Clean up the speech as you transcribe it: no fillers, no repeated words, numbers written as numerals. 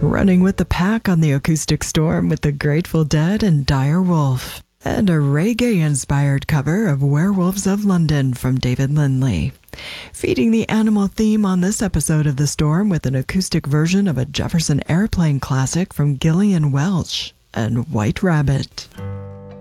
Running with the Pack on the Acoustic Storm with the Grateful Dead and Dire Wolf, and a reggae-inspired cover of Werewolves of London from David Lindley. Feeding the animal theme on this episode of The Storm with an acoustic version of a Jefferson Airplane classic from Gillian Welch and White Rabbit.